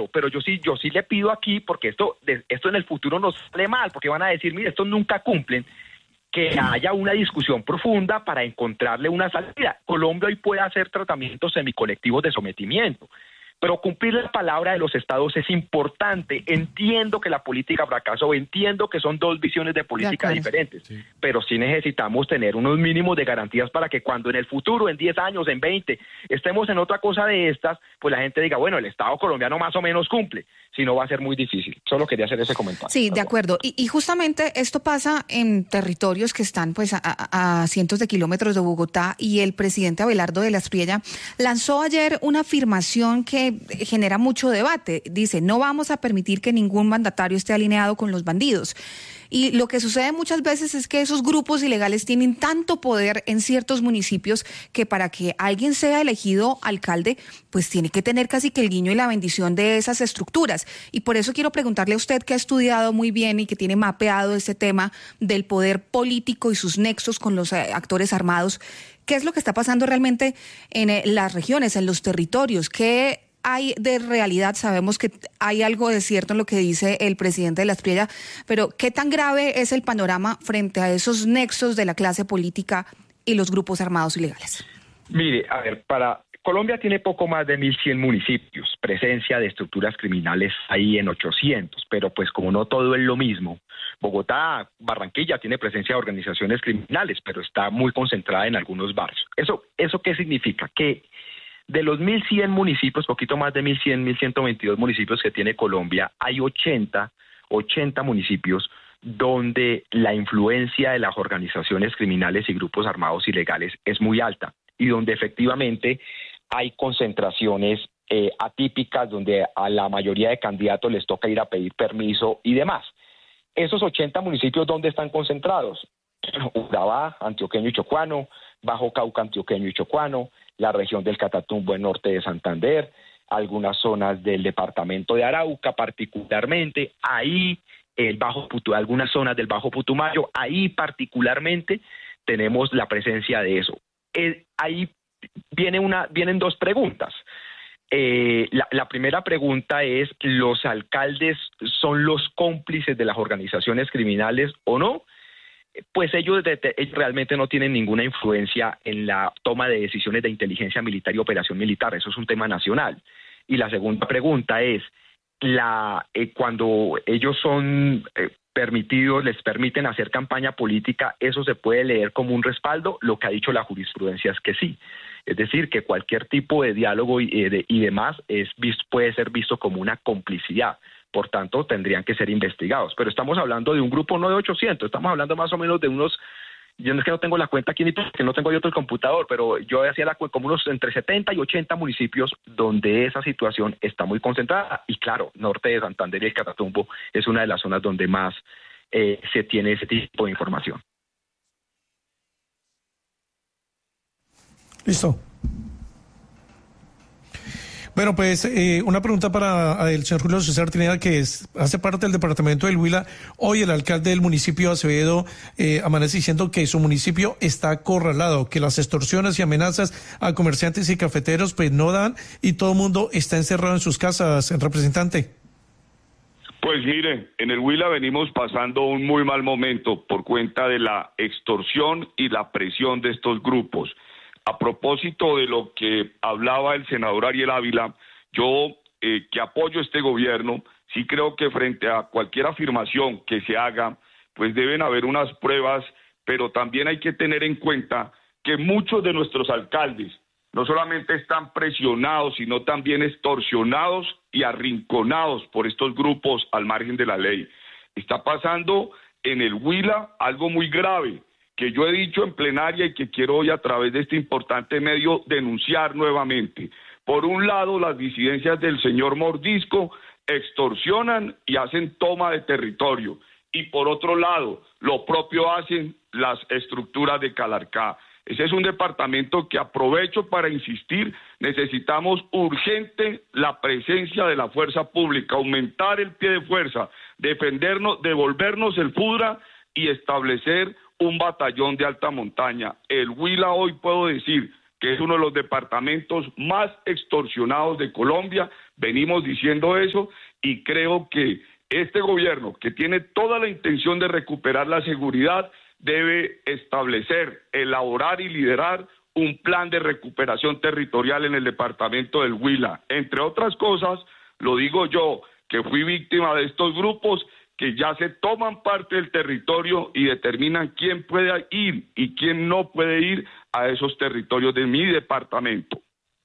claro, pero yo sí le pido aquí, porque esto en el futuro nos sale mal, porque van a decir, mire, estos nunca cumplen, que haya una discusión profunda para encontrarle una salida. Colombia hoy puede hacer tratamientos semicolectivos de sometimiento, pero cumplir la palabra de los estados es importante. Entiendo que la política fracasó, entiendo que son dos visiones de política diferentes, sí, pero sí necesitamos tener unos mínimos de garantías para que cuando en el futuro, en 10 años, en 20, estemos en otra cosa de estas, pues la gente diga, bueno, el Estado colombiano más o menos cumple, si no va a ser muy difícil. Solo quería hacer ese comentario. Sí, de acuerdo. Y justamente esto pasa en territorios que están pues a cientos de kilómetros de Bogotá, y el presidente Abelardo de la Espriella lanzó ayer una afirmación que genera mucho debate. Dice, no vamos a permitir que ningún mandatario esté alineado con los bandidos. Y lo que sucede muchas veces es que esos grupos ilegales tienen tanto poder en ciertos municipios que para que alguien sea elegido alcalde, pues tiene que tener casi que el guiño y la bendición de esas estructuras. Y por eso quiero preguntarle a usted, que ha estudiado muy bien y que tiene mapeado este tema del poder político y sus nexos con los actores armados, ¿qué es lo que está pasando realmente en las regiones, en los territorios? ¿Qué hay de realidad? Sabemos que hay algo de cierto en lo que dice el presidente de la Espriella, pero ¿qué tan grave es el panorama frente a esos nexos de la clase política y los grupos armados ilegales? Mire, a ver, Colombia tiene poco más de 1.100 municipios, presencia de estructuras criminales ahí en 800, pero pues como no todo es lo mismo. Bogotá, Barranquilla tiene presencia de organizaciones criminales, pero está muy concentrada en algunos barrios. ¿Eso qué significa? Que de los 1.100 municipios, poquito más de 1.100, 1.122 municipios que tiene Colombia, hay 80 municipios donde la influencia de las organizaciones criminales y grupos armados ilegales es muy alta, y donde efectivamente hay concentraciones atípicas, donde a la mayoría de candidatos les toca ir a pedir permiso y demás. Esos 80 municipios, ¿dónde están concentrados? Urabá, Antioqueño y Chocuano, Bajo Cauca, Antioqueño y Chocuano, la región del Catatumbo en norte de Santander, algunas zonas del departamento de Arauca particularmente, ahí algunas zonas del Bajo Putumayo, ahí particularmente tenemos la presencia de eso. Ahí vienen dos preguntas. La primera pregunta es, ¿los alcaldes son los cómplices de las organizaciones criminales o no? Pues ellos realmente no tienen ninguna influencia en la toma de decisiones de inteligencia militar y operación militar. Eso es un tema nacional. Y la segunda pregunta es, cuando ellos son permitidos, les permiten hacer campaña política, ¿eso se puede leer como un respaldo? Lo que ha dicho la jurisprudencia es que sí. Es decir, que cualquier tipo de diálogo y demás puede ser visto como una complicidad. Por tanto, tendrían que ser investigados. Pero estamos hablando de un grupo no de 800, estamos hablando más o menos de unos, yo no es que no tengo la cuenta aquí ni porque no tengo yo otro computador, pero yo hacía como unos entre 70 y 80 municipios donde esa situación está muy concentrada. Y claro, norte de Santander y el Catatumbo es una de las zonas donde más se tiene ese tipo de información. Listo. Bueno, pues una pregunta para el señor Julio César Trinidad, que hace parte del departamento del Huila. Hoy el alcalde del municipio Acevedo amanece diciendo que su municipio está acorralado, que las extorsiones y amenazas a comerciantes y cafeteros pues no dan, y todo el mundo está encerrado en sus casas. Representante. Pues mire, en el Huila venimos pasando un muy mal momento por cuenta de la extorsión y la presión de estos grupos. A propósito de lo que hablaba el senador Ariel Ávila, yo que apoyo este gobierno, sí creo que frente a cualquier afirmación que se haga, pues deben haber unas pruebas, pero también hay que tener en cuenta que muchos de nuestros alcaldes no solamente están presionados, sino también extorsionados y arrinconados por estos grupos al margen de la ley. Está pasando en el Huila algo muy grave, que yo he dicho en plenaria y que quiero hoy a través de este importante medio denunciar nuevamente. Por un lado, las disidencias del señor Mordisco extorsionan y hacen toma de territorio, y por otro lado, lo propio hacen las estructuras de Calarcá. Ese es un departamento que, aprovecho para insistir, necesitamos urgente la presencia de la fuerza pública, aumentar el pie de fuerza, defendernos, devolvernos el FUDRA y establecer un batallón de alta montaña. El Huila hoy puedo decir que es uno de los departamentos más extorsionados de Colombia, Venimos diciendo eso y creo que este gobierno, que tiene toda la intención de recuperar la seguridad, debe establecer, elaborar y liderar un plan de recuperación territorial en el departamento del Huila. Entre otras cosas, lo digo yo, que fui víctima de estos grupos que ya se toman parte del territorio y determinan quién puede ir y quién no puede ir a esos territorios de mi departamento.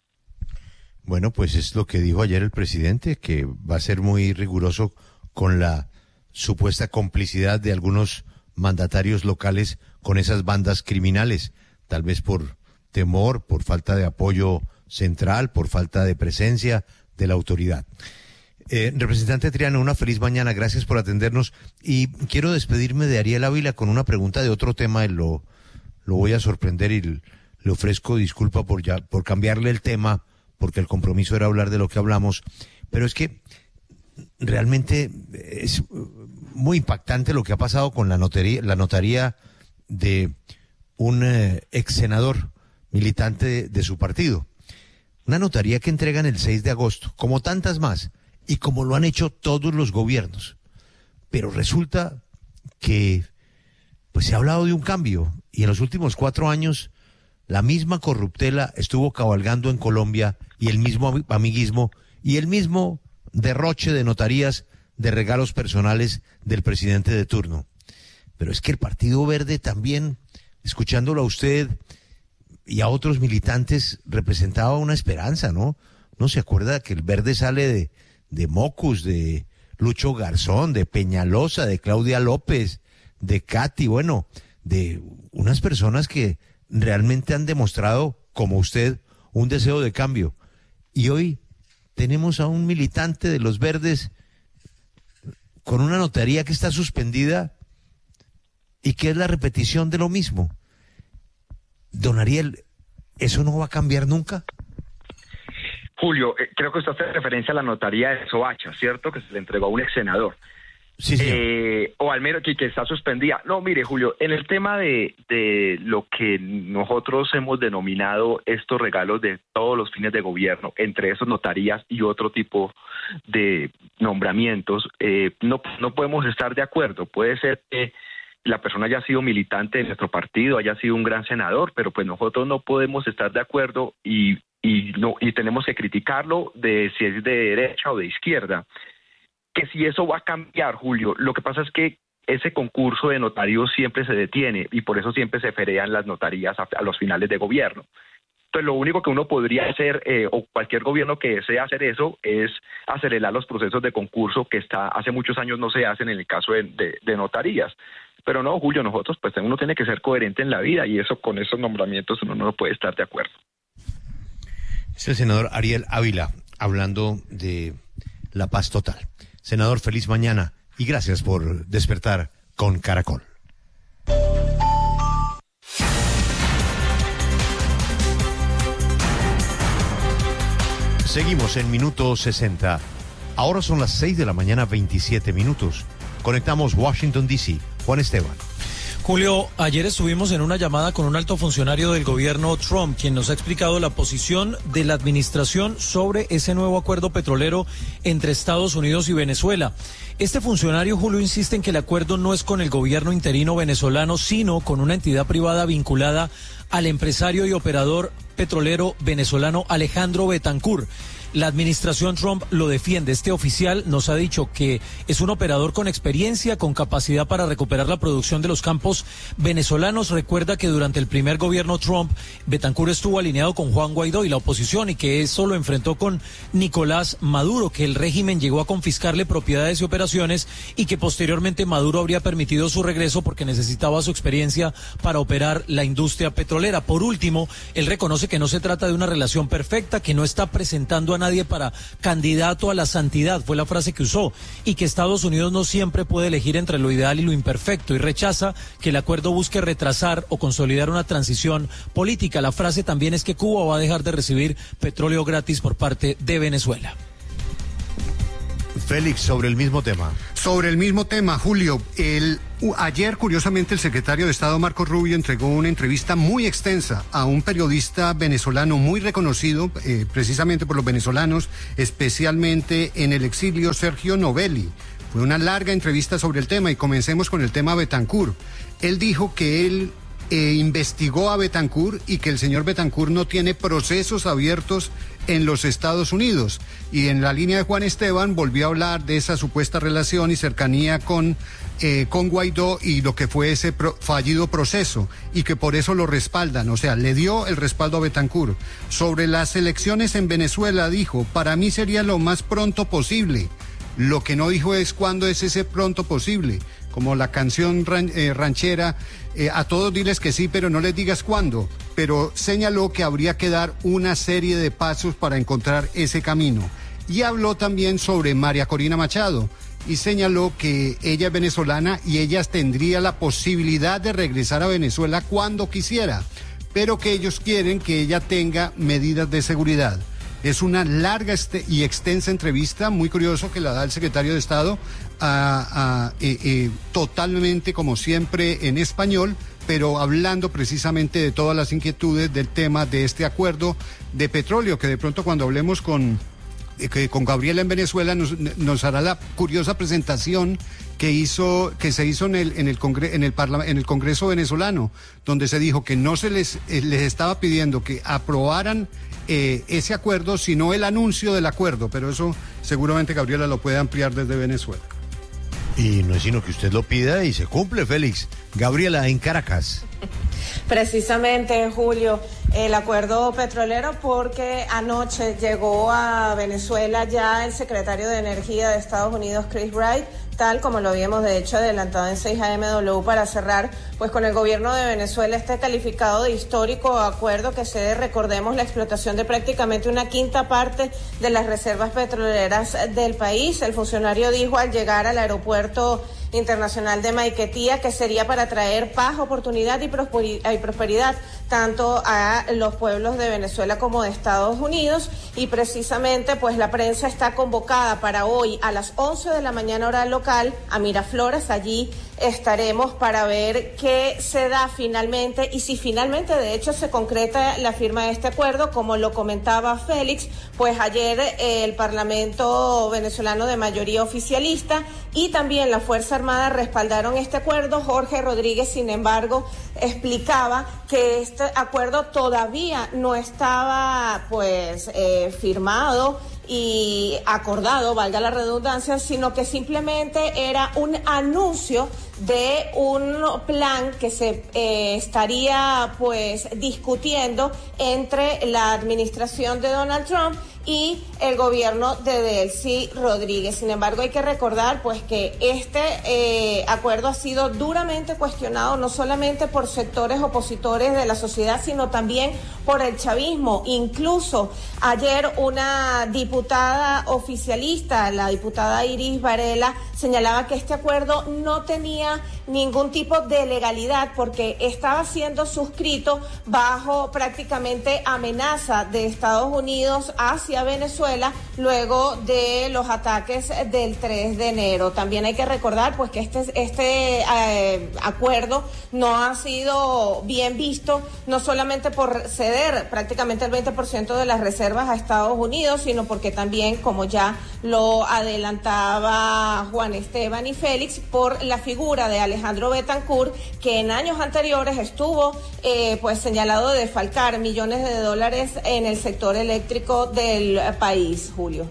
Bueno, pues es lo que dijo ayer el presidente, que va a ser muy riguroso con la supuesta complicidad de algunos mandatarios locales con esas bandas criminales, tal vez por temor, por falta de apoyo central, por falta de presencia de la autoridad. Representante Triano, una feliz mañana, gracias por atendernos, y quiero despedirme de Ariel Ávila con una pregunta de otro tema. Lo voy a sorprender y le ofrezco disculpa por cambiarle el tema, porque el compromiso era hablar de lo que hablamos, pero es que realmente es muy impactante lo que ha pasado con la notaría de un ex senador militante de su partido. Una notaría que entregan el 6 de agosto, como tantas más, y como lo han hecho todos los gobiernos. Pero resulta que pues se ha hablado de un cambio, y en los últimos 4 años la misma corruptela estuvo cabalgando en Colombia, y el mismo amiguismo y el mismo derroche de notarías de regalos personales del presidente de turno. Pero es que el Partido Verde también, escuchándolo a usted y a otros militantes, representaba una esperanza, ¿no? ¿No se acuerda que el Verde sale de Mocus, de Lucho Garzón, de Peñalosa, de Claudia López, de Katy, bueno, de unas personas que realmente han demostrado, como usted, un deseo de cambio? Y hoy tenemos a un militante de los Verdes con una notaría que está suspendida y que es la repetición de lo mismo. Don Ariel, ¿eso no va a cambiar nunca? Julio, creo que usted hace referencia a la notaría de Soacha, ¿cierto? Que se le entregó a un ex senador. Sí, sí. O al menos que está suspendida. No, mire, Julio, en el tema de lo que nosotros hemos denominado estos regalos de todos los fines de gobierno, entre esos notarías y otro tipo de nombramientos, no podemos estar de acuerdo. Puede ser que la persona haya sido militante de nuestro partido, haya sido un gran senador, pero pues nosotros no podemos estar de acuerdo y tenemos que criticarlo de si es de derecha o de izquierda. Que si eso va a cambiar, Julio, lo que pasa es que ese concurso de notarios siempre se detiene y por eso siempre se ferean las notarías a los finales de gobierno. Entonces lo único que uno podría hacer, o cualquier gobierno que desee hacer eso, es acelerar los procesos de concurso que hace muchos años no se hacen en el caso de notarías. Pero no, Julio, nosotros pues uno tiene que ser coherente en la vida y eso con esos nombramientos uno no puede estar de acuerdo. Es el senador Ariel Ávila hablando de la paz total. Senador, feliz mañana y gracias por despertar con Caracol. Seguimos en minuto 60. Ahora son las 6 de la mañana, 27 minutos. Conectamos Washington, D.C. Juan Esteban. Julio, ayer estuvimos en una llamada con un alto funcionario del gobierno Trump, quien nos ha explicado la posición de la administración sobre ese nuevo acuerdo petrolero entre Estados Unidos y Venezuela. Este funcionario, Julio, insiste en que el acuerdo no es con el gobierno interino venezolano, sino con una entidad privada vinculada al empresario y operador petrolero venezolano Alejandro Betancur. La administración Trump lo defiende. Este oficial nos ha dicho que es un operador con experiencia, con capacidad para recuperar la producción de los campos venezolanos. Recuerda que durante el primer gobierno Trump, Betancur estuvo alineado con Juan Guaidó y la oposición, y que eso lo enfrentó con Nicolás Maduro, que el régimen llegó a confiscarle propiedades y operaciones y que posteriormente Maduro habría permitido su regreso porque necesitaba su experiencia para operar la industria petrolera. Por último, él reconoce que no se trata de una relación perfecta, que no está presentando a nadie para candidato a la santidad, fue la frase que usó, y que Estados Unidos no siempre puede elegir entre lo ideal y lo imperfecto, y rechaza que el acuerdo busque retrasar o consolidar una transición política. La frase también es que Cuba va a dejar de recibir petróleo gratis por parte de Venezuela. Félix, sobre el mismo tema. Sobre el mismo tema, Julio, ayer, curiosamente, el secretario de Estado, Marco Rubio, entregó una entrevista muy extensa a un periodista venezolano muy reconocido, precisamente por los venezolanos, especialmente en el exilio, Sergio Novelli. Fue una larga entrevista sobre el tema y comencemos con el tema Betancur. Él dijo que él investigó a Betancur y que el señor Betancur no tiene procesos abiertos en los Estados Unidos. Y en la línea de Juan Esteban volvió a hablar de esa supuesta relación y cercanía con Guaidó y lo que fue ese fallido proceso y que por eso lo respaldan. O sea, le dio el respaldo a Betancur. Sobre las elecciones en Venezuela dijo, para mí sería lo más pronto posible. Lo que no dijo es cuándo es ese pronto posible. Como la canción ranchera, a todos diles que sí, pero no les digas cuándo. Pero señaló que habría que dar una serie de pasos para encontrar ese camino. Y habló también sobre María Corina Machado y señaló que ella es venezolana y ella tendría la posibilidad de regresar a Venezuela cuando quisiera, pero que ellos quieren que ella tenga medidas de seguridad. Es una larga y extensa entrevista, muy curioso que la da el secretario de Estado, totalmente como siempre en español, pero hablando precisamente de todas las inquietudes del tema de este acuerdo de petróleo, que de pronto cuando hablemos con Gabriela en Venezuela nos hará la curiosa presentación que se hizo en el Congreso venezolano, donde se dijo que no se les estaba pidiendo que aprobaran ese acuerdo, sino el anuncio del acuerdo, pero eso seguramente Gabriela lo puede ampliar desde Venezuela. Y no es sino que usted lo pida y se cumple, Félix. Gabriela, en Caracas. Precisamente, Julio, el acuerdo petrolero, porque anoche llegó a Venezuela ya el secretario de Energía de Estados Unidos, Chris Wright, tal como lo habíamos de hecho adelantado en 6am para cerrar pues con el gobierno de Venezuela este calificado de histórico acuerdo que cede, recordemos, la explotación de prácticamente una quinta parte de las reservas petroleras del país. El funcionario dijo al llegar al aeropuerto internacional de Maiquetía que sería para traer paz, oportunidad y prosperidad tanto a los pueblos de Venezuela como de Estados Unidos, y precisamente pues la prensa está convocada para hoy a las 11 de la mañana hora local a Miraflores. Allí estaremos para ver qué se da finalmente y si finalmente de hecho se concreta la firma de este acuerdo. Como lo comentaba Félix, pues ayer el Parlamento venezolano de mayoría oficialista y también la Fuerza Armada respaldaron este acuerdo. Jorge Rodríguez, sin embargo, explicaba que este acuerdo todavía no estaba firmado y acordado, valga la redundancia, sino que simplemente era un anuncio de un plan que se estaría discutiendo entre la administración de Donald Trump y el gobierno de Delcy Rodríguez. Sin embargo, hay que recordar que este acuerdo ha sido duramente cuestionado no solamente por sectores opositores de la sociedad, sino también por el chavismo. Incluso ayer una diputada oficialista, la diputada Iris Varela, señalaba que este acuerdo no tenía ningún tipo de legalidad porque estaba siendo suscrito bajo prácticamente amenaza de Estados Unidos hacia Venezuela luego de los ataques del 3 de enero. También hay que recordar que este acuerdo no ha sido bien visto, no solamente por ceder prácticamente el 20% de las reservas a Estados Unidos, sino porque también, como ya lo adelantaba Juan Esteban y Félix, por la figura de Alejandro Betancur, que en años anteriores estuvo señalado de defalcar millones de dólares en el sector eléctrico del país. Julio.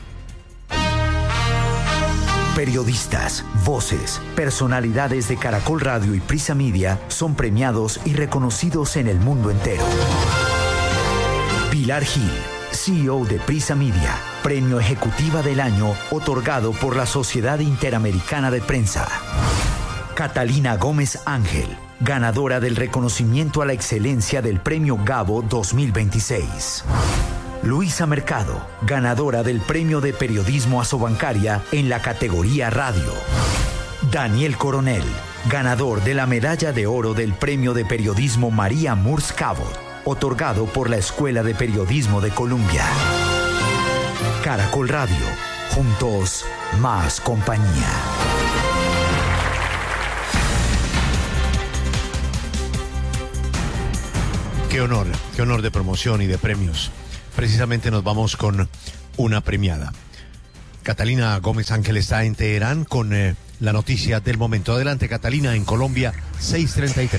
Periodistas, voces, personalidades de Caracol Radio y Prisa Media son premiados y reconocidos en el mundo entero. Pilar Gil, CEO de Prisa Media, Premio Ejecutiva del Año otorgado por la Sociedad Interamericana de Prensa. Catalina Gómez Ángel, ganadora del reconocimiento a la excelencia del Premio Gabo 2026. Luisa Mercado, ganadora del Premio de Periodismo Asobancaria en la categoría Radio. Daniel Coronel, ganador de la Medalla de Oro del Premio de Periodismo María Moores Cabot, otorgado por la Escuela de Periodismo de Columbia. Caracol Radio, Juntos, más compañía. Qué honor de promoción y de premios. Precisamente nos vamos con una premiada. Catalina Gómez Ángel está en Teherán con la noticia del momento. Adelante, Catalina, en Colombia, 6:33.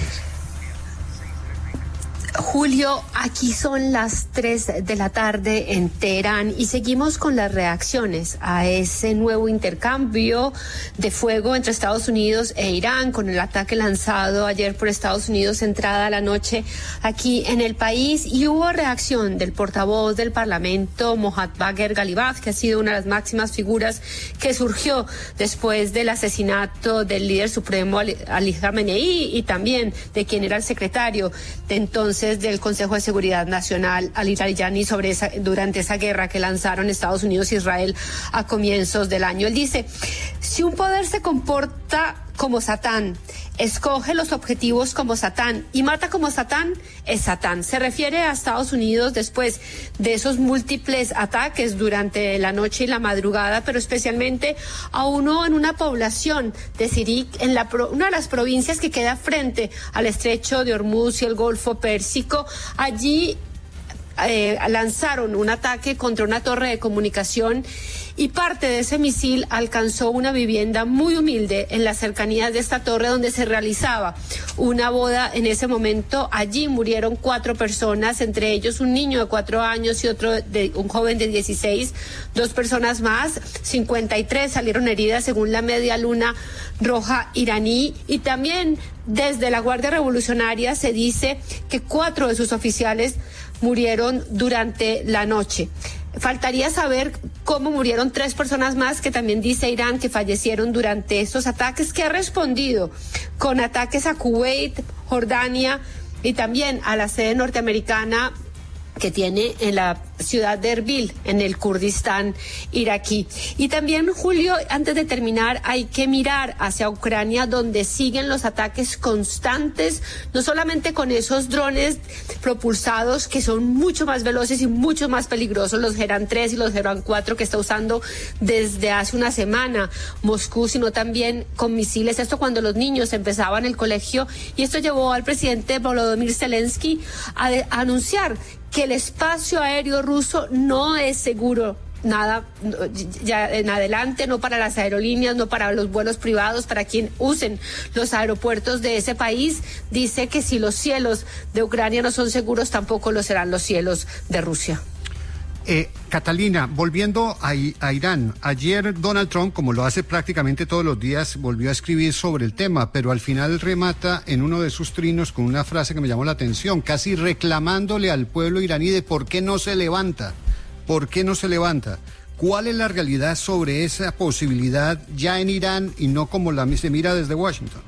Julio, aquí son las 3 de la tarde en Teherán y seguimos con las reacciones a ese nuevo intercambio de fuego entre Estados Unidos e Irán, con el ataque lanzado ayer por Estados Unidos entrada la noche aquí en el país, y hubo reacción del portavoz del Parlamento, Mohammad Bagher Ghalibaf, que ha sido una de las máximas figuras que surgió después del asesinato del líder supremo Ali Khamenei y también de quien era el secretario de entonces del Consejo de Seguridad Nacional, Ali Larijani, durante esa guerra que lanzaron Estados Unidos e Israel a comienzos del año. Él dice: si un poder se comporta como Satán, escoge los objetivos como Satán y mata como Satán, es Satán. Se refiere a Estados Unidos después de esos múltiples ataques durante la noche y la madrugada, pero especialmente a uno en una población de Sirik, en una de las provincias que queda frente al estrecho de Hormuz y el Golfo Pérsico. Allí lanzaron un ataque contra una torre de comunicación y parte de ese misil alcanzó una vivienda muy humilde en las cercanías de esta torre donde se realizaba una boda. En ese momento allí murieron 4 personas, entre ellos un niño de 4 años y un joven de 16, 2 personas más, 53 salieron heridas según la Media Luna Roja iraní, y también desde la Guardia Revolucionaria se dice que 4 de sus oficiales murieron durante la noche. Faltaría saber cómo murieron 3 personas más, que también dice Irán que fallecieron durante estos ataques, que ha respondido con ataques a Kuwait, Jordania y también a la sede norteamericana que tiene en la ciudad de Erbil, en el Kurdistán iraquí. Y también, Julio, antes de terminar, hay que mirar hacia Ucrania, donde siguen los ataques constantes, no solamente con esos drones propulsados que son mucho más veloces y mucho más peligrosos, los Geran 3 y los Geran 4 que está usando desde hace una semana Moscú, sino también con misiles. Esto cuando los niños empezaban el colegio, y esto llevó al presidente Volodymyr Zelensky a anunciar que el espacio aéreo ruso no es seguro, nada ya en adelante, no para las aerolíneas, no para los vuelos privados, para quien usen los aeropuertos de ese país. Dice que si los cielos de Ucrania no son seguros, tampoco lo serán los cielos de Rusia. Catalina, volviendo a Irán, ayer Donald Trump, como lo hace prácticamente todos los días, volvió a escribir sobre el tema, pero al final remata en uno de sus trinos con una frase que me llamó la atención, casi reclamándole al pueblo iraní de por qué no se levanta, por qué no se levanta. ¿Cuál es la realidad sobre esa posibilidad ya en Irán y no como se mira desde Washington?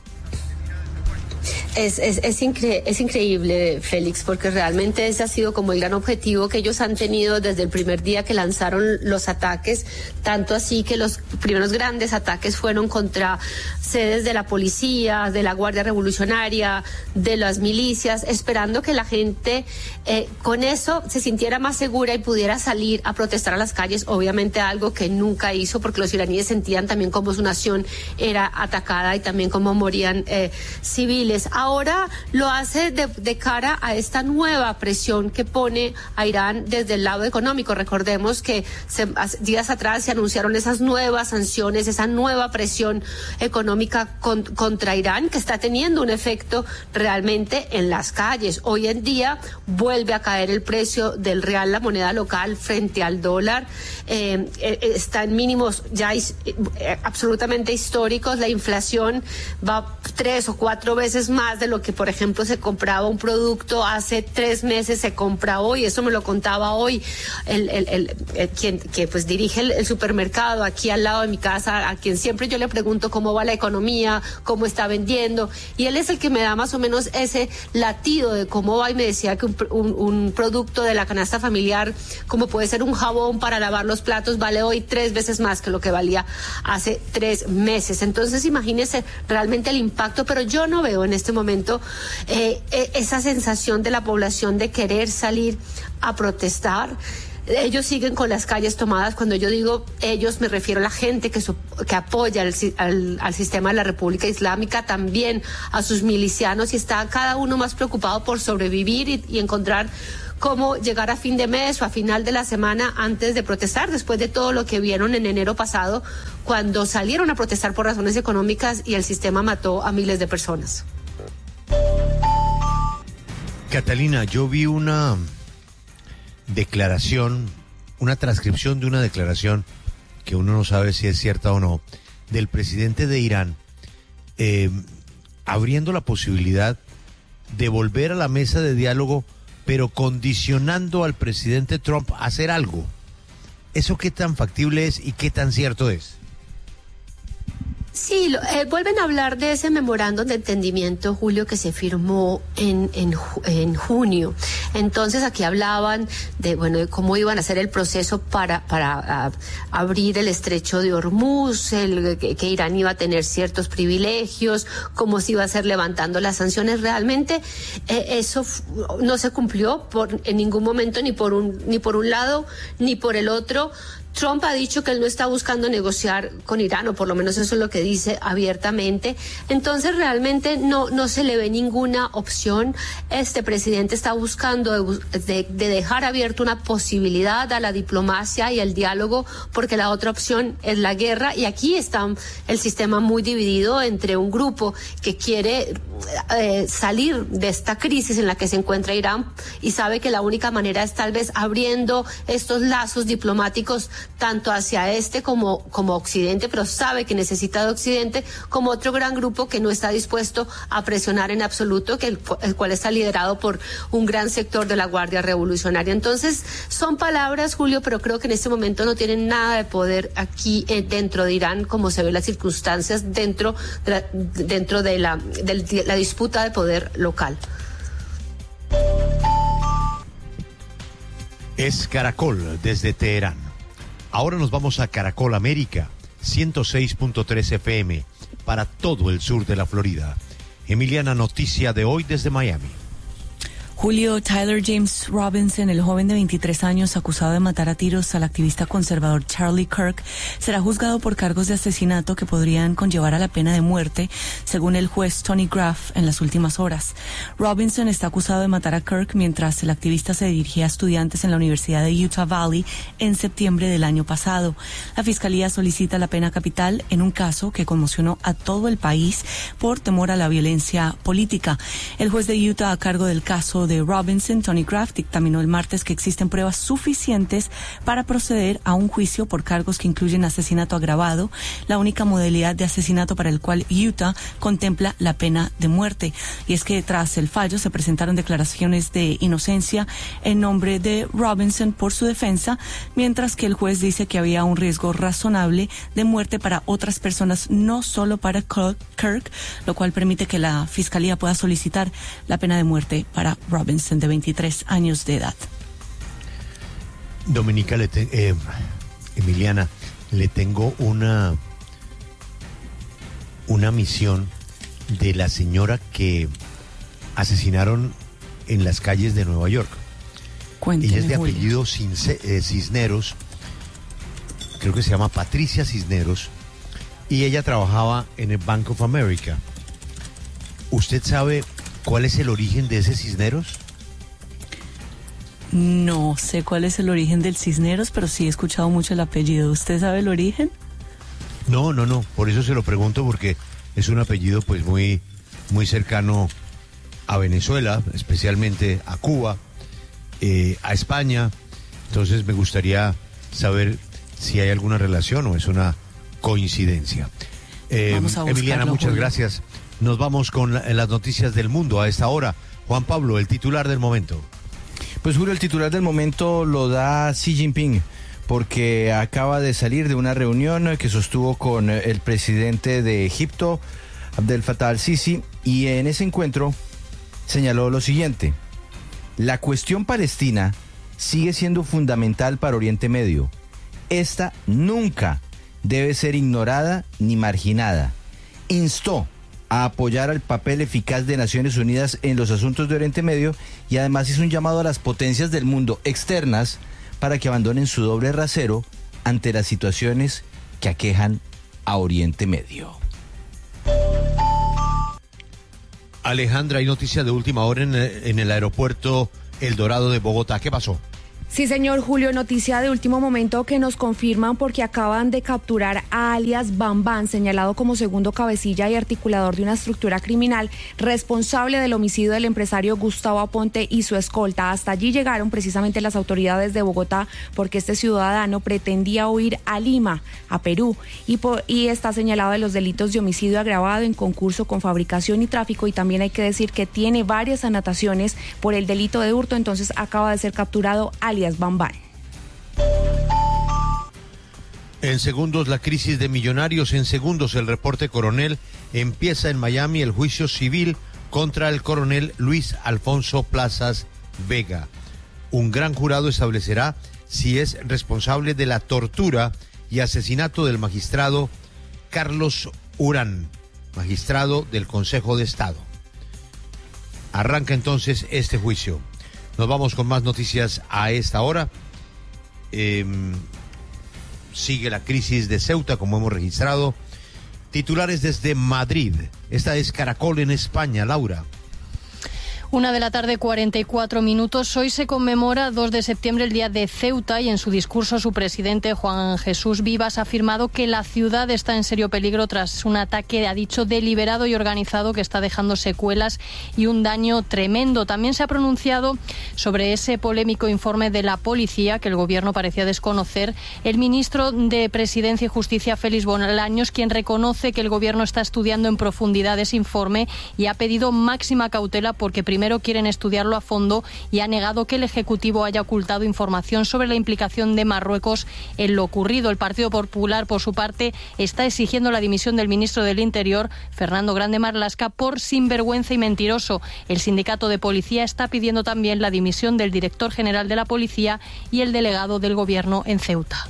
Es increíble, Félix, porque realmente ese ha sido como el gran objetivo que ellos han tenido desde el primer día que lanzaron los ataques, tanto así que los primeros grandes ataques fueron contra sedes de la policía, de la Guardia Revolucionaria, de las milicias, esperando que la gente con eso se sintiera más segura y pudiera salir a protestar a las calles, obviamente algo que nunca hizo, porque los iraníes sentían también cómo su nación era atacada y también cómo morían civiles. Ahora lo hace de cara a esta nueva presión que pone a Irán desde el lado económico. Recordemos que días atrás se anunciaron esas nuevas sanciones, esa nueva presión económica contra Irán, que está teniendo un efecto realmente en las calles. Hoy en día vuelve a caer el precio del real, la moneda local, frente al dólar. Está en mínimos ya absolutamente históricos. La inflación va 3 o 4 veces más de lo que, por ejemplo, se compraba un producto hace 3 meses, se compra hoy. Eso me lo contaba hoy quien pues dirige el supermercado aquí al lado de mi casa, a quien siempre yo le pregunto cómo va la economía, cómo está vendiendo, y él es el que me da más o menos ese latido de cómo va, y me decía que un producto de la canasta familiar, como puede ser un jabón para lavar los platos, vale hoy 3 veces más que lo que valía hace 3 meses. Entonces imagínese realmente el impacto, pero yo no veo en este momento esa sensación de la población de querer salir a protestar. ellos siguen con las calles tomadas. Cuando yo digo ellos, me refiero a la gente que apoya al sistema de la República Islámica, también a sus milicianos, y está cada uno más preocupado por sobrevivir y encontrar cómo llegar a fin de mes o a final de la semana antes de protestar, después de todo lo que vieron en enero pasado, cuando salieron a protestar por razones económicas y el sistema mató a miles de personas. Catalina, yo vi una declaración, una transcripción de una declaración que uno no sabe si es cierta o no, del presidente de Irán, abriendo la posibilidad de volver a la mesa de diálogo, pero condicionando al presidente Trump a hacer algo. ¿Eso qué tan factible es y qué tan cierto es? Sí, vuelven a hablar de ese memorándum de entendimiento, Julio, que se firmó en junio. Entonces aquí hablaban de cómo iban a hacer el proceso para abrir el estrecho de Hormuz, que Irán iba a tener ciertos privilegios, cómo se iba a hacer levantando las sanciones. Realmente eso no se cumplió en ningún momento, ni por un lado ni por el otro. Trump ha dicho que él no está buscando negociar con Irán, o por lo menos eso es lo que dice abiertamente. Entonces realmente no se le ve ninguna opción. Este presidente está buscando de dejar abierto una posibilidad a la diplomacia y al diálogo, porque la otra opción es la guerra, y aquí está el sistema muy dividido entre un grupo que quiere salir de esta crisis en la que se encuentra Irán y sabe que la única manera es tal vez abriendo estos lazos diplomáticos tanto hacia como Occidente, pero sabe que necesita de Occidente, como otro gran grupo que no está dispuesto a presionar en absoluto, el cual está liderado por un gran sector de la Guardia Revolucionaria. Entonces, son palabras, Julio, pero creo que en este momento no tienen nada de poder aquí dentro de Irán, como se ven las circunstancias dentro de la disputa de poder local. Es Caracol desde Teherán. Ahora nos vamos a Caracol América, 106.3 FM, para todo el sur de la Florida. Emiliana, noticia de hoy desde Miami. Julio, Tyler James Robinson, el joven de 23 años acusado de matar a tiros al activista conservador Charlie Kirk, será juzgado por cargos de asesinato que podrían conllevar a la pena de muerte, según el juez Tony Graff en las últimas horas. Robinson está acusado de matar a Kirk mientras el activista se dirigía a estudiantes en la Universidad de Utah Valley en septiembre del año pasado. La fiscalía solicita la pena capital en un caso que conmocionó a todo el país por temor a la violencia política. El juez de Utah a cargo del caso de Robinson, Tony Graff, dictaminó el martes que existen pruebas suficientes para proceder a un juicio por cargos que incluyen asesinato agravado, la única modalidad de asesinato para el cual Utah contempla la pena de muerte. Y es que tras el fallo se presentaron declaraciones de inocencia en nombre de Robinson por su defensa, mientras que el juez dice que había un riesgo razonable de muerte para otras personas, no solo para Kirk, lo cual permite que la fiscalía pueda solicitar la pena de muerte para Robinson, de 23 años de edad. Dominica, Emiliana, le tengo una misión de la señora que asesinaron en las calles de Nueva York. Cuénteme, ella es de Julio. apellido Cisneros, creo que se llama Patricia Cisneros, y ella trabajaba en el Bank of America. ¿Usted sabe cuál es el origen de ese Cisneros? No sé cuál es el origen del Cisneros, pero sí he escuchado mucho el apellido. ¿Usted sabe el origen? No, por eso se lo pregunto, porque es un apellido pues muy cercano a Venezuela, especialmente a Cuba, a España. Entonces me gustaría saber si hay alguna relación o es una coincidencia. Vamos a buscarlo, Emiliana, muchas Julio. gracias. Nos vamos con las noticias del mundo a esta hora. Juan Pablo, el titular del momento. Pues Julio, el titular del momento lo da Xi Jinping, porque acaba de salir de una reunión que sostuvo con el presidente de Egipto, Abdel Fattah al-Sisi, y en ese encuentro señaló lo siguiente: la cuestión palestina sigue siendo fundamental para Oriente Medio. Esta nunca debe ser ignorada ni marginada. Instó a apoyar el papel eficaz de Naciones Unidas en los asuntos de Oriente Medio y además hizo un llamado a las potencias del mundo externas para que abandonen su doble rasero ante las situaciones que aquejan a Oriente Medio. Alejandra, hay noticia de última hora en el aeropuerto El Dorado de Bogotá. ¿Qué pasó? Sí, señor Julio, noticia de último momento que nos confirman porque acaban de capturar a alias Bambán, señalado como segundo cabecilla y articulador de una estructura criminal responsable del homicidio del empresario Gustavo Aponte y su escolta. Hasta allí llegaron precisamente las autoridades de Bogotá porque este ciudadano pretendía huir a Lima, a Perú, y está señalado de los delitos de homicidio agravado en concurso con fabricación y tráfico, y también hay que decir que tiene varias anotaciones por el delito de hurto, entonces acaba de ser capturado alias Bambán. En segundos, la crisis de Millonarios. En segundos, el reporte coronel. Empieza en Miami el juicio civil contra el coronel Luis Alfonso Plazas Vega. Un gran jurado establecerá si es responsable de la tortura y asesinato del magistrado Carlos Urán, magistrado del Consejo de Estado. Arranca entonces este juicio. Nos vamos con más noticias a esta hora. Sigue la crisis de Ceuta, como hemos registrado. Titulares desde Madrid. Esta es Caracol en España. Laura. 1:44 Hoy se conmemora 2 de septiembre el día de Ceuta y en su discurso su presidente Juan Jesús Vivas ha afirmado que la ciudad está en serio peligro tras un ataque, ha dicho, deliberado y organizado que está dejando secuelas y un daño tremendo. También se ha pronunciado sobre ese polémico informe de la policía que el gobierno parecía desconocer el ministro de Presidencia y Justicia, Félix Bolaños, quien reconoce que el gobierno está estudiando en profundidad ese informe y ha pedido máxima cautela porque primero quieren estudiarlo a fondo, y ha negado que el Ejecutivo haya ocultado información sobre la implicación de Marruecos en lo ocurrido. El Partido Popular, por su parte, está exigiendo la dimisión del ministro del Interior, Fernando Grande Marlaska, por sinvergüenza y mentiroso. El sindicato de policía está pidiendo también la dimisión del director general de la policía y el delegado del gobierno en Ceuta.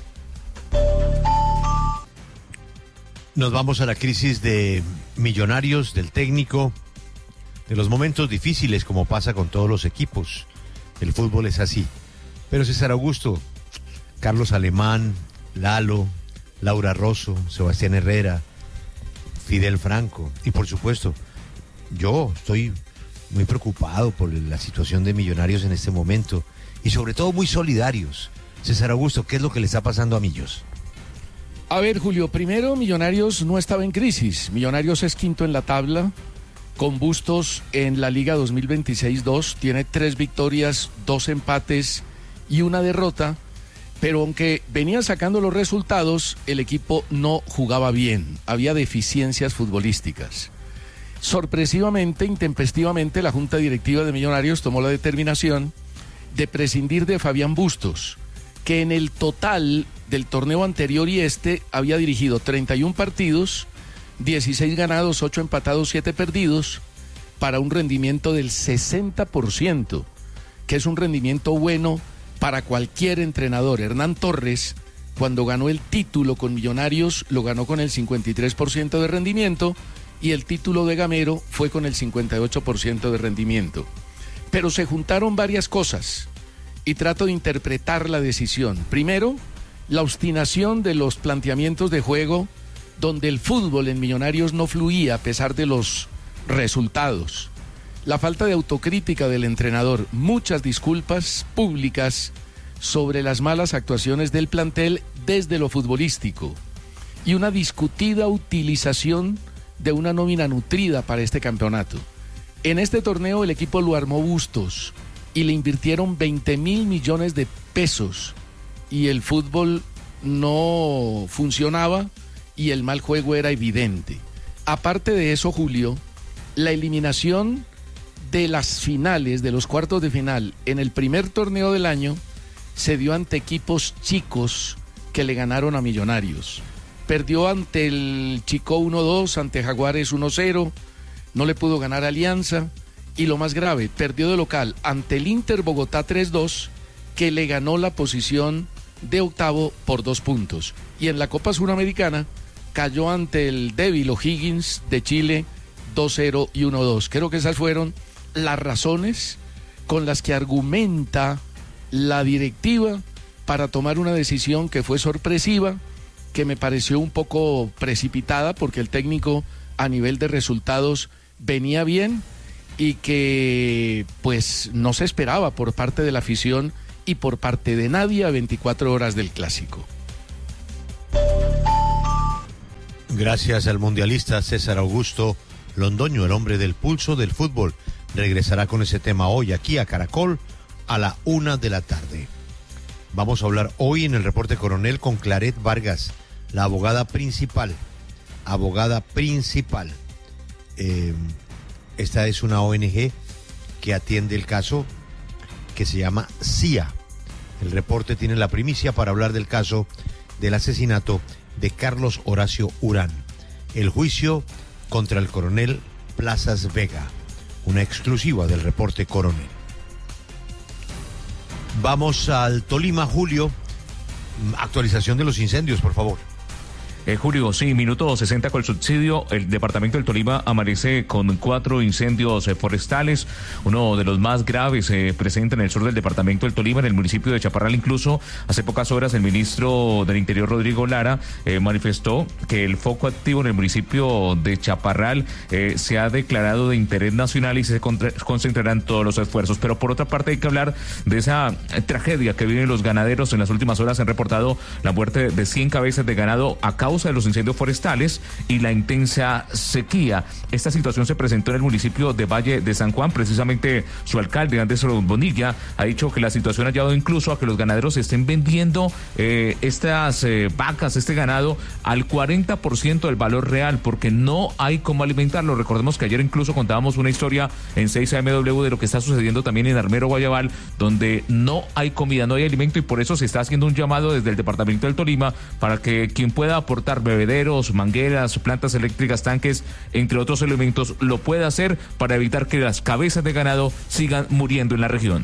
Nos vamos a la crisis de Millonarios, del técnico, de los momentos difíciles, como pasa con todos los equipos. El fútbol es así. Pero César Augusto, Carlos Alemán, Lalo, Laura Rosso, Sebastián Herrera, Fidel Franco, y por supuesto, yo estoy muy preocupado por la situación de Millonarios en este momento, y sobre todo muy solidarios. César Augusto, ¿qué es lo que le está pasando a Millos? A ver, Julio, primero, Millonarios no estaba en crisis. Millonarios es quinto en la tabla, con Bustos en la Liga 2026-2, tiene 3 victorias, 2 empates y 1 derrota, pero aunque venía sacando los resultados, el equipo no jugaba bien, había deficiencias futbolísticas. Sorpresivamente, intempestivamente, la Junta Directiva de Millonarios tomó la determinación de prescindir de Fabián Bustos, que en el total del torneo anterior y había dirigido 31 partidos, 16 ganados, 8 empatados, 7 perdidos, para un rendimiento del 60%, que es un rendimiento bueno para cualquier entrenador. Hernán Torres, cuando ganó el título con Millonarios, lo ganó con el 53% de rendimiento, y el título de Gamero fue con el 58% de rendimiento. Pero se juntaron varias cosas, y trato de interpretar la decisión. Primero, la obstinación de los planteamientos de juego, donde el fútbol en Millonarios no fluía a pesar de los resultados. La falta de autocrítica del entrenador, muchas disculpas públicas sobre las malas actuaciones del plantel desde lo futbolístico, y una discutida utilización de una nómina nutrida para este campeonato. En este torneo el equipo lo armó Bustos y le invirtieron 20.000 millones de pesos, y el fútbol no funcionaba y el mal juego era evidente. Aparte de eso, Julio, la eliminación de las finales, de los cuartos de final, en el primer torneo del año, se dio ante equipos chicos que le ganaron a Millonarios. Perdió ante el Chicó 1-2, ante Jaguares 1-0, no le pudo ganar a Alianza, y lo más grave, perdió de local ante el Inter Bogotá 3-2, que le ganó la posición de octavo por 2 puntos. Y en la Copa Suramericana cayó ante el débil O'Higgins de Chile 2-0 y 1-2. Creo que esas fueron las razones con las que argumenta la directiva para tomar una decisión que fue sorpresiva, que me pareció un poco precipitada, porque el técnico a nivel de resultados venía bien y que pues no se esperaba por parte de la afición y por parte de nadie a 24 horas del Clásico. Gracias al mundialista César Augusto Londoño, el hombre del pulso del fútbol. Regresará con ese tema hoy aquí a Caracol a la 1 de la tarde. Vamos a hablar hoy en el Reporte Coronel con Claret Vargas, la abogada principal. Esta es una ONG que atiende el caso que se llama CIA. El reporte tiene la primicia para hablar del caso del asesinato de Carlos Horacio Urán. El juicio contra el coronel Plazas Vega. Una exclusiva del Reporte Coronel. Vamos al Tolima, Julio. Actualización de los incendios, por favor. Julio, sí, minuto 60 con el subsidio. El departamento del Tolima amanece con 4 incendios forestales, uno de los más graves presente en el sur del departamento del Tolima, en el municipio de Chaparral. Incluso hace pocas horas el ministro del Interior, Rodrigo Lara, manifestó que el foco activo en el municipio de Chaparral se ha declarado de interés nacional y se concentrarán todos los esfuerzos. Pero por otra parte hay que hablar de esa tragedia que viven los ganaderos. En las últimas horas han reportado la muerte de 100 cabezas de ganado a causa de los incendios forestales y la intensa sequía. Esta situación se presentó en el municipio de Valle de San Juan. Precisamente su alcalde, Anderson Bonilla, ha dicho que la situación ha llevado incluso a que los ganaderos estén vendiendo estas vacas, este ganado, al 40% del valor real, porque no hay cómo alimentarlo. Recordemos que ayer incluso contábamos una historia en 6AMW de lo que está sucediendo también en Armero, Guayabal, donde no hay comida, no hay alimento, y por eso se está haciendo un llamado desde el departamento del Tolima para que quien pueda aportar bebederos, mangueras, plantas eléctricas, tanques, entre otros elementos, lo puede hacer para evitar que las cabezas de ganado sigan muriendo en la región.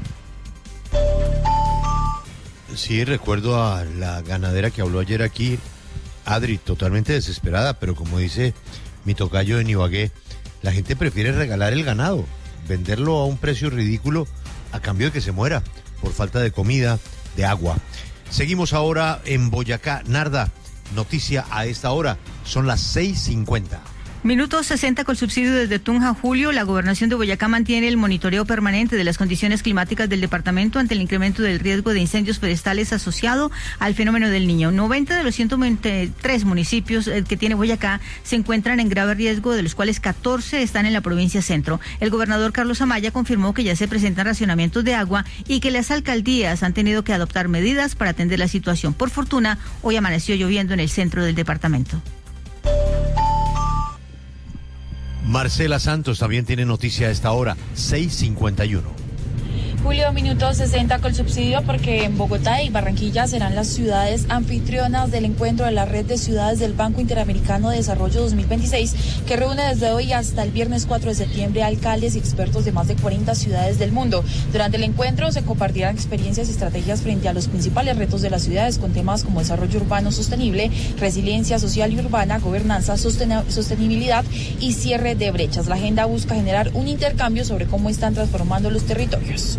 Sí, recuerdo a la ganadera que habló ayer aquí, Adri, totalmente desesperada, pero como dice mi tocayo en Ibagué, la gente prefiere regalar el ganado, venderlo a un precio ridículo a cambio de que se muera por falta de comida, de agua. Seguimos ahora en Boyacá. Narda, noticia a esta hora, son las 6:50. Minuto 60 con subsidio desde Tunja, Julio. La gobernación de Boyacá mantiene el monitoreo permanente de las condiciones climáticas del departamento ante el incremento del riesgo de incendios forestales asociado al fenómeno del Niño. 90 de los 123 municipios que tiene Boyacá se encuentran en grave riesgo, de los cuales 14 están en la provincia centro. El gobernador Carlos Amaya confirmó que ya se presentan racionamientos de agua y que las alcaldías han tenido que adoptar medidas para atender la situación. Por fortuna, hoy amaneció lloviendo en el centro del departamento. Marcela Santos también tiene noticia a esta hora, 6:51. Julio, minuto 60 con subsidio, porque en Bogotá y Barranquilla serán las ciudades anfitrionas del encuentro de la red de ciudades del Banco Interamericano de Desarrollo 2026, que reúne desde hoy hasta el viernes 4 de septiembre alcaldes y expertos de más de 40 ciudades del mundo. Durante el encuentro se compartirán experiencias y estrategias frente a los principales retos de las ciudades, con temas como desarrollo urbano sostenible, resiliencia social y urbana, gobernanza, sostenibilidad y cierre de brechas. La agenda busca generar un intercambio sobre cómo están transformando los territorios.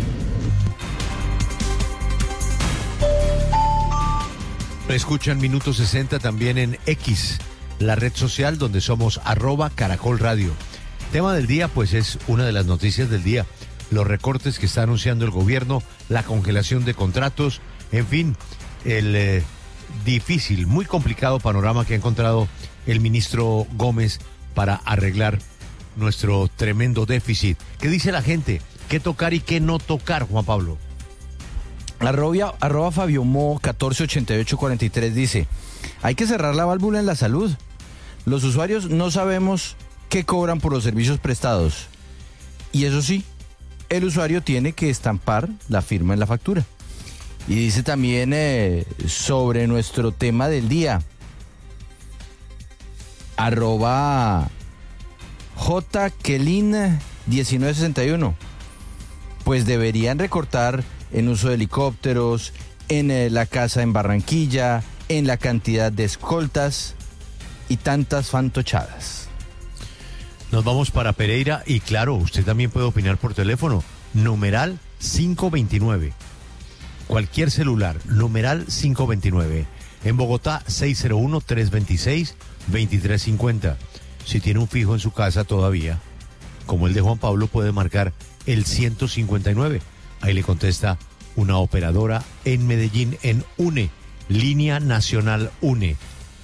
Escuchan Minuto 60 también en X, la red social donde somos @Caracol Radio. Tema del día, pues es una de las noticias del día. Los recortes que está anunciando el gobierno, la congelación de contratos, en fin, el difícil, muy complicado panorama que ha encontrado el ministro Gómez para arreglar nuestro tremendo déficit. ¿Qué dice la gente? ¿Qué tocar y qué no tocar, Juan Pablo? Arroba Fabio Mo 148843 dice: hay que cerrar la válvula en la salud. Los usuarios no sabemos qué cobran por los servicios prestados. Y eso sí, el usuario tiene que estampar la firma en la factura. Y dice también sobre nuestro tema del día. Arroba JKelin 1961. Pues deberían recortar en uso de helicópteros, en la casa en Barranquilla, en la cantidad de escoltas y tantas fantochadas. Nos vamos para Pereira y claro, usted también puede opinar por teléfono, numeral 529. cualquier celular, numeral 529. En Bogotá, 601-326-2350. Si tiene un fijo en su casa todavía, como el de Juan Pablo, puede marcar el 159. Ahí le contesta una operadora en Medellín, en UNE, Línea Nacional UNE,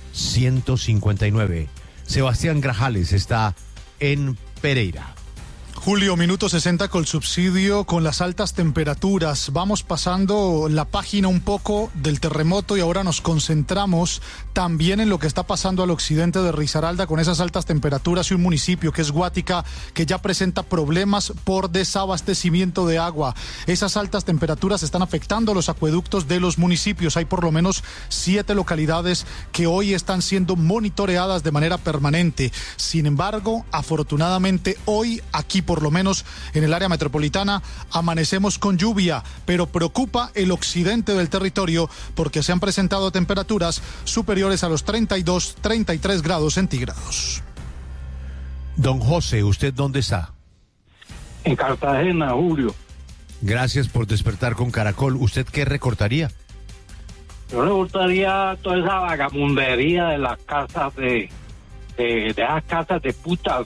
159. Sebastián Grajales está en Pereira. Julio, minuto 60 Colsubsidio con las altas temperaturas. Vamos pasando la página un poco del terremoto y ahora nos concentramos también en lo que está pasando al occidente de Risaralda con esas altas temperaturas y un municipio que es Guática que ya presenta problemas por desabastecimiento de agua. Esas altas temperaturas están afectando los acueductos de los municipios. Hay por lo menos 7 localidades que hoy están siendo monitoreadas de manera permanente. Sin embargo, afortunadamente hoy aquí por lo menos en el área metropolitana, amanecemos con lluvia, pero preocupa el occidente del territorio porque se han presentado temperaturas superiores a los 32, 33 grados centígrados. Don José, ¿usted dónde está? En Cartagena, Julio. Gracias por despertar con Caracol. ¿Usted qué recortaría? Yo recortaría toda esa vagabundería de las casas de las casas de putas.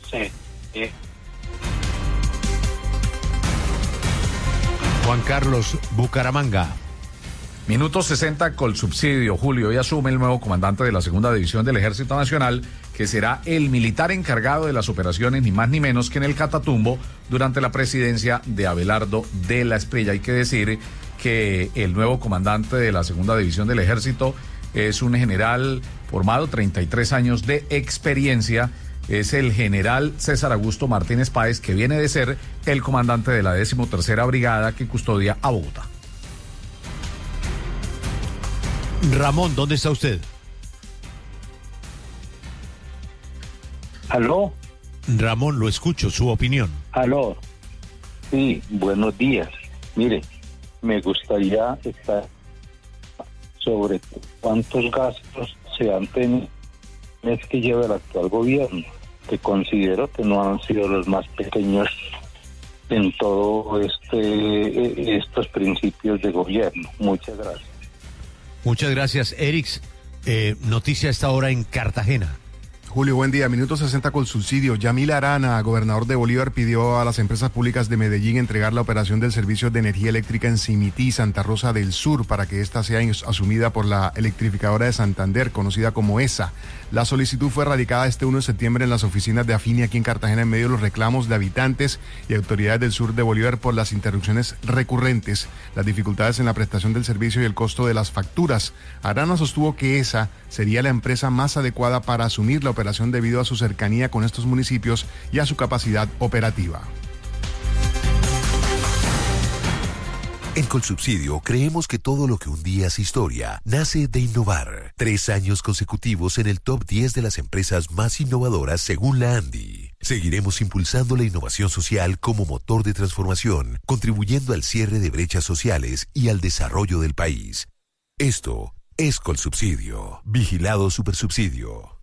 Juan Carlos, Bucaramanga. Minuto 60 Colsubsidio. Julio, hoy asume el nuevo comandante de la Segunda División del Ejército Nacional, que será el militar encargado de las operaciones ni más ni menos que en el Catatumbo durante la presidencia de Abelardo de la Espriella. Hay que decir que el nuevo comandante de la Segunda División del Ejército es un general formado, 33 años de experiencia. Es el general César Augusto Martínez Páez, que viene de ser el comandante de la 13ª Brigada que custodia a Bogotá. Ramón, ¿dónde está usted? ¿Aló? Ramón, lo escucho, su opinión. ¿Aló? Sí, buenos días. Mire, me gustaría estar sobre cuántos gastos se han tenido que lleva el actual gobierno, que considero que no han sido los más pequeños en todo estos principios de gobierno. Muchas gracias. Muchas gracias, Erix. Noticia a esta hora en Cartagena. Julio, buen día. Minuto 60 Colsubsidio. Yamil Arana, gobernador de Bolívar, pidió a las empresas públicas de Medellín entregar la operación del servicio de energía eléctrica en Simití, Santa Rosa del Sur, para que ésta sea asumida por la electrificadora de Santander, conocida como ESA. La solicitud fue radicada este 1 de septiembre en las oficinas de Afini aquí en Cartagena en medio de los reclamos de habitantes y autoridades del sur de Bolívar por las interrupciones recurrentes, las dificultades en la prestación del servicio y el costo de las facturas. Arana sostuvo que ESA sería la empresa más adecuada para asumir la operación debido a su cercanía con estos municipios y a su capacidad operativa. En Colsubsidio creemos que todo lo que un día es historia nace de innovar. 3 años consecutivos en el top 10 de las empresas más innovadoras según la ANDI. Seguiremos impulsando la innovación social como motor de transformación, contribuyendo al cierre de brechas sociales y al desarrollo del país. Esto es Colsubsidio. Vigilado Supersubsidio.